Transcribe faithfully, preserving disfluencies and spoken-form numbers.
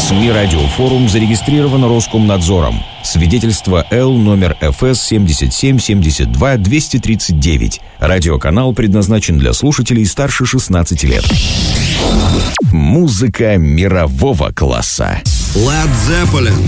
СМИ «Радиофорум» зарегистрировано Роскомнадзором. Свидетельство Л номер эф эс семьдесят семь семьдесят два двести тридцать девять. Радиоканал предназначен для слушателей старше шестнадцати лет. Музыка мирового класса. Led Zeppelin,